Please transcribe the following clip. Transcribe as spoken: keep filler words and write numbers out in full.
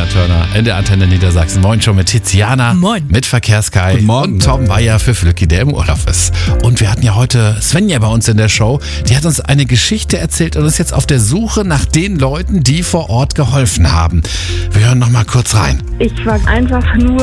Tina Turner in der Antenne Niedersachsen. Moin schon mit Tiziana, Moin. mit Verkehrskai Guten Morgen. und Tom Bayer für Flücki, der im Urlaub ist. Und wir hatten ja heute Svenja bei uns in der Show. Die hat uns eine Geschichte erzählt und ist jetzt auf der Suche nach den Leuten, die vor Ort geholfen haben. Wir hören noch mal kurz rein. Ich war einfach nur